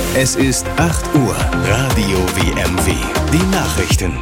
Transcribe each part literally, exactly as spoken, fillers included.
Es ist acht Uhr. Radio W M W. Die Nachrichten.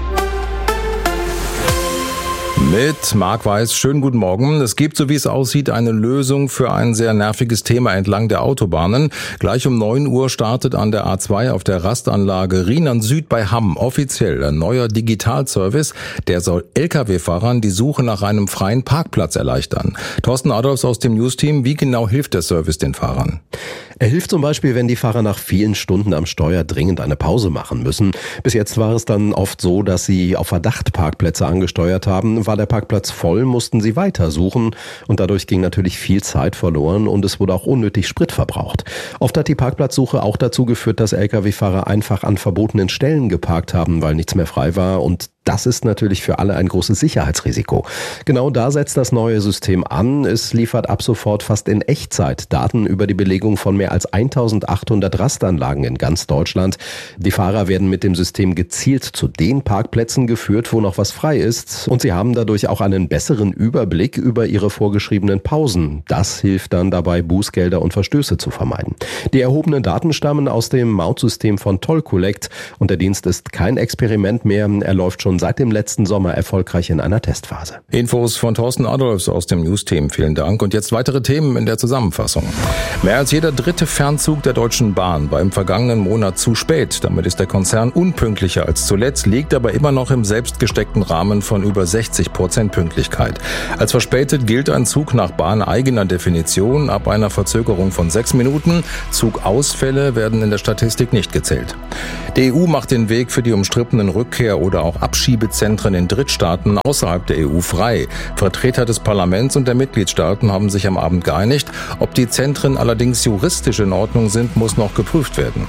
Mit Marc Weiß, schönen guten Morgen. Es gibt, so wie es aussieht, eine Lösung für ein sehr nerviges Thema entlang der Autobahnen. Gleich um neun Uhr startet an der A zwei auf der Rastanlage Rheinland Süd bei Hamm offiziell ein neuer Digitalservice. Der soll L K W-Fahrern die Suche nach einem freien Parkplatz erleichtern. Thorsten Adolfs aus dem News-Team, wie genau hilft der Service den Fahrern? Er hilft zum Beispiel, wenn die Fahrer nach vielen Stunden am Steuer dringend eine Pause machen müssen. Bis jetzt war es dann oft so, dass sie auf Verdacht Parkplätze angesteuert haben. War der Parkplatz voll, mussten sie weitersuchen und dadurch ging natürlich viel Zeit verloren und es wurde auch unnötig Sprit verbraucht. Oft hat die Parkplatzsuche auch dazu geführt, dass L K W-Fahrer einfach an verbotenen Stellen geparkt haben, weil nichts mehr frei war, und das ist natürlich für alle ein großes Sicherheitsrisiko. Genau da setzt das neue System an. Es liefert ab sofort fast in Echtzeit Daten über die Belegung von mehr als eintausendachthundert Rastanlagen in ganz Deutschland. Die Fahrer werden mit dem System gezielt zu den Parkplätzen geführt, wo noch was frei ist. Und sie haben dadurch auch einen besseren Überblick über ihre vorgeschriebenen Pausen. Das hilft dann dabei, Bußgelder und Verstöße zu vermeiden. Die erhobenen Daten stammen aus dem Mautsystem von Toll Collect und der Dienst ist kein Experiment mehr. Er läuft schon seit dem letzten Sommer erfolgreich in einer Testphase. Infos von Thorsten Adolfs aus dem News-Team. Vielen Dank. Und jetzt weitere Themen in der Zusammenfassung. Mehr als jeder dritte Fernzug der Deutschen Bahn war im vergangenen Monat zu spät. Damit ist der Konzern unpünktlicher als zuletzt, liegt aber immer noch im selbstgesteckten Rahmen von über sechzig Prozent Pünktlichkeit. Als verspätet gilt ein Zug nach bahneigener Definition ab einer Verzögerung von sechs Minuten. Zugausfälle werden in der Statistik nicht gezählt. Die E U macht den Weg für die umstrittenen Rückkehr- oder auch Abschiebezentren in Drittstaaten außerhalb der E U frei. Vertreter des Parlaments und der Mitgliedstaaten haben sich am Abend geeinigt. Ob die Zentren allerdings juristisch in Ordnung sind, muss noch geprüft werden.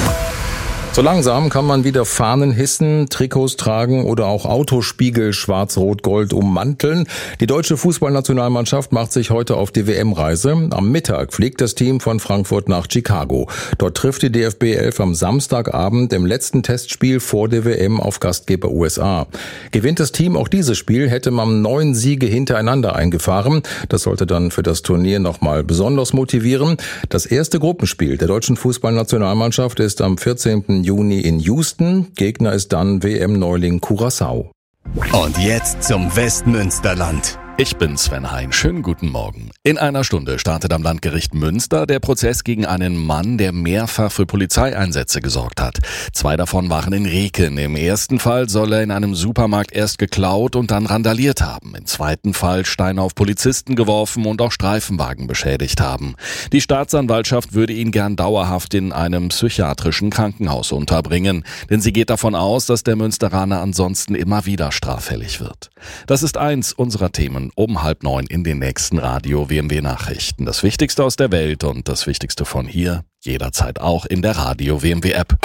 So langsam kann man wieder Fahnen hissen, Trikots tragen oder auch Autospiegel schwarz-rot-gold ummanteln. Die deutsche Fußballnationalmannschaft macht sich heute auf die W M-Reise. Am Mittag fliegt das Team von Frankfurt nach Chicago. Dort trifft die D F B elf am Samstagabend im letzten Testspiel vor der W M auf Gastgeber U S A. Gewinnt das Team auch dieses Spiel, hätte man neun Siege hintereinander eingefahren. Das sollte dann für das Turnier nochmal besonders motivieren. Das erste Gruppenspiel der deutschen Fußballnationalmannschaft ist am vierzehnten Juni in Houston. Gegner ist dann W M-Neuling Curaçao. Und jetzt zum Westmünsterland. Ich bin Sven Hein. Schönen guten Morgen. In einer Stunde startet am Landgericht Münster der Prozess gegen einen Mann, der mehrfach für Polizeieinsätze gesorgt hat. Zwei davon waren in Reken. Im ersten Fall soll er in einem Supermarkt erst geklaut und dann randaliert haben. Im zweiten Fall Steine auf Polizisten geworfen und auch Streifenwagen beschädigt haben. Die Staatsanwaltschaft würde ihn gern dauerhaft in einem psychiatrischen Krankenhaus unterbringen. Denn sie geht davon aus, dass der Münsteraner ansonsten immer wieder straffällig wird. Das ist eins unserer Themen um halb neun in den nächsten Radio W M W Nachrichten. Das Wichtigste aus der Welt und das Wichtigste von hier, jederzeit auch in der Radio W M W App.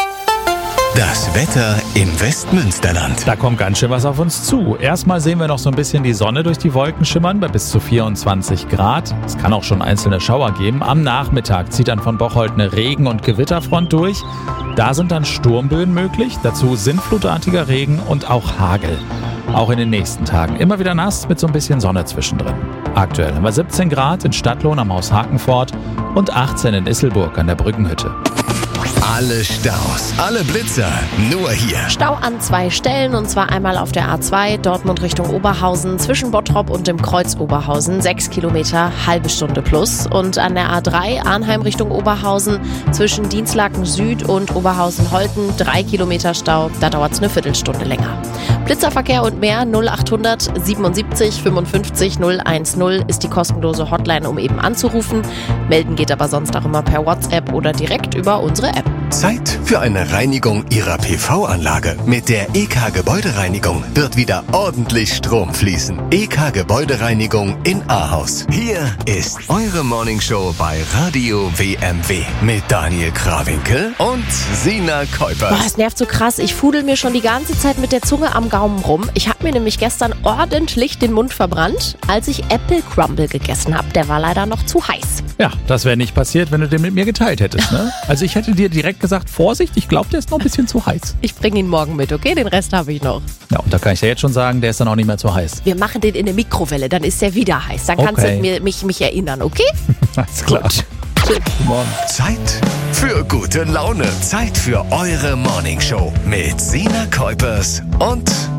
Das Wetter im Westmünsterland. Da kommt ganz schön was auf uns zu. Erstmal sehen wir noch so ein bisschen die Sonne durch die Wolken schimmern bei bis zu vierundzwanzig Grad. Es kann auch schon einzelne Schauer geben. Am Nachmittag zieht dann von Bocholt eine Regen- und Gewitterfront durch. Da sind dann Sturmböen möglich, dazu sintflutartiger Regen und auch Hagel. Auch in den nächsten Tagen immer wieder nass mit so ein bisschen Sonne zwischendrin. Aktuell haben wir siebzehn Grad in Stadtlohn am Haus Hakenfort und achtzehn in Isselburg an der Brückenhütte. Alle Staus, alle Blitzer, nur hier. Stau an zwei Stellen, und zwar einmal auf der A zwei, Dortmund Richtung Oberhausen, zwischen Bottrop und dem Kreuz Oberhausen, sechs Kilometer, halbe Stunde plus. Und an der A drei, Arnheim Richtung Oberhausen, zwischen Dienstlaken Süd und Oberhausen-Holten, drei Kilometer Stau, da dauert es eine Viertelstunde länger. Blitzerverkehr und mehr, null achthundert siebenundsiebzig fünfundfünfzig null eins null ist die kostenlose Hotline, um eben anzurufen. Melden geht aber sonst auch immer per WhatsApp oder direkt über unsere App. Zeit für eine Reinigung Ihrer P V-Anlage. Mit der E K Gebäudereinigung wird wieder ordentlich Strom fließen. E K Gebäudereinigung in Ahaus. Hier ist eure Morningshow bei Radio W M W mit Daniel Krawinkel und Sina Käuper. Boah, es nervt so krass. Ich fudel mir schon die ganze Zeit mit der Zunge am Gaumen rum. Ich habe mir nämlich gestern ordentlich den Mund verbrannt, als ich Apple Crumble gegessen habe. Der war leider noch zu heiß. Ja, das wäre nicht passiert, wenn du den mit mir geteilt hättest, ne? Also ich hätte dir direkt gesagt, Vorsicht, ich glaube, der ist noch ein bisschen zu heiß. Ich bringe ihn morgen mit, okay? Den Rest habe ich noch. Ja, und da kann ich dir jetzt schon sagen, der ist dann auch nicht mehr zu heiß. Wir machen den in der Mikrowelle, dann ist der wieder heiß. Dann kannst Okay. du mir, mich, mich erinnern, okay? Alles klar. Gut. Guten Morgen. Zeit für für gute Laune. Zeit für eure Morningshow mit Sina Kuipers und